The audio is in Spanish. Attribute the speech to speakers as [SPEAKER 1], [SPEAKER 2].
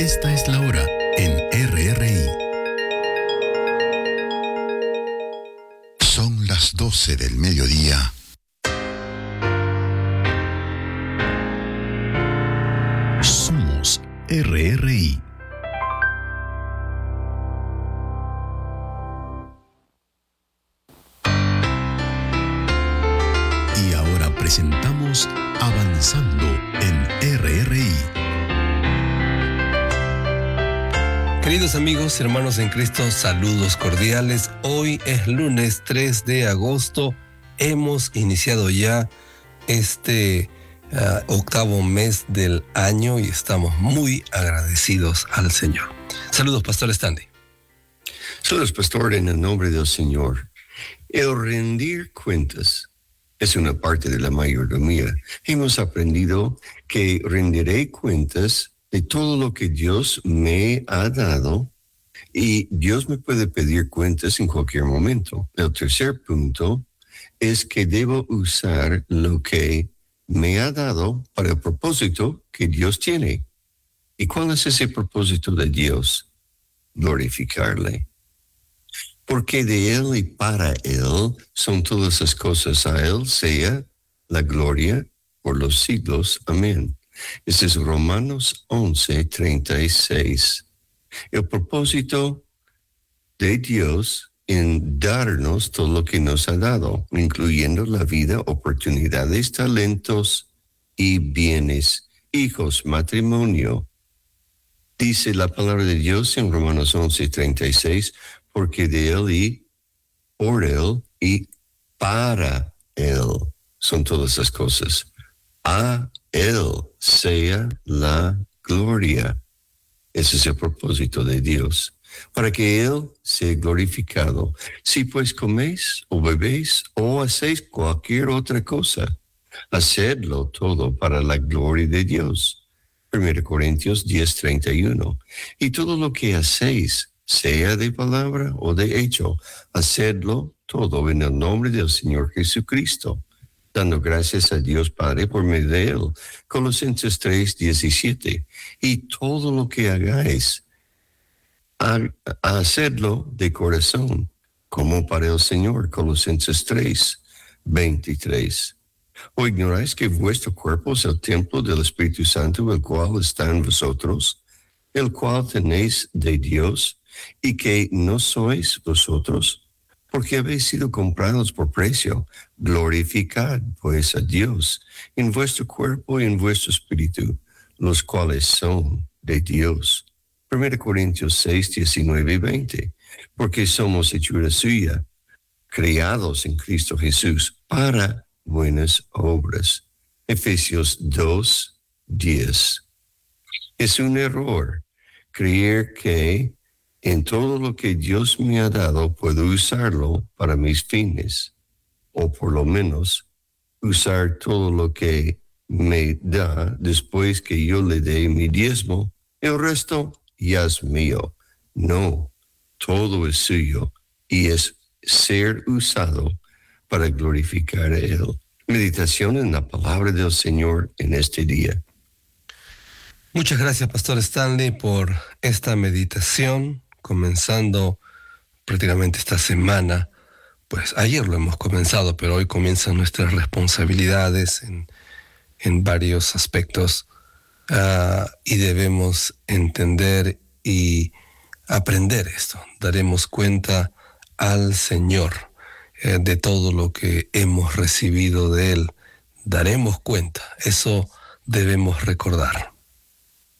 [SPEAKER 1] Esta es la hora en RRI. Son las 12 del mediodía. Somos RRI. Y ahora presentamos Avanzando en RRI.
[SPEAKER 2] Queridos amigos y hermanos en Cristo, saludos cordiales. Hoy es lunes 3 de agosto. Hemos iniciado ya este octavo mes del año y estamos muy agradecidos al Señor. Saludos, Pastor Stanley.
[SPEAKER 3] Saludos, Pastor, en el nombre del Señor. El rendir cuentas es una parte de la mayordomía. Hemos aprendido que rendiré cuentas de todo lo que Dios me ha dado, y Dios me puede pedir cuentas en cualquier momento. El tercer punto es que debo usar lo que me ha dado para el propósito que Dios tiene. ¿Y cuál es ese propósito de Dios? Glorificarle. Porque de Él y para Él son todas las cosas. A Él sea la gloria por los siglos. Amén. Este es Romanos 11:36. El propósito de Dios en darnos todo lo que nos ha dado, incluyendo la vida, oportunidades, talentos y bienes, hijos, matrimonio. Dice la palabra de Dios en Romanos 11:36, porque de Él y por Él y para Él son todas las cosas. A Él sea la gloria. Ese es el propósito de Dios, para que Él sea glorificado. Si pues coméis o bebéis o hacéis cualquier otra cosa, hacedlo todo para la gloria de Dios. 1 Corintios 10:31. Y todo lo que hacéis, sea de palabra o de hecho, hacedlo todo en el nombre del Señor Jesucristo, dando gracias a Dios Padre por medio de Él. Colosenses 3:17. Y todo lo que hagáis, hacedlo de corazón, como para el Señor. Colosenses 3:23. ¿O ignoráis que vuestro cuerpo es el templo del Espíritu Santo, el cual está en vosotros, el cual tenéis de Dios, y que no sois vosotros? Porque habéis sido comprados por precio. Glorificad pues a Dios en vuestro cuerpo y en vuestro espíritu, los cuales son de Dios. 1 Corintios 6:19-20. Porque somos hechura suya, creados en Cristo Jesús para buenas obras. Efesios 2:10. Es un error creer que en todo lo que Dios me ha dado puedo usarlo para mis fines, o por lo menos usar todo lo que me da después que yo le dé mi diezmo. El resto ya es mío. No, todo es suyo y es ser usado para glorificar a Él. Meditación en la palabra del Señor en este día.
[SPEAKER 2] Muchas gracias, Pastor Stanley, por esta meditación, comenzando prácticamente esta semana. Pues ayer lo hemos comenzado, pero hoy comienzan nuestras responsabilidades en varios aspectos, y debemos entender y aprender esto. Daremos cuenta al Señor de todo lo que hemos recibido de Él. Daremos cuenta, eso debemos recordar.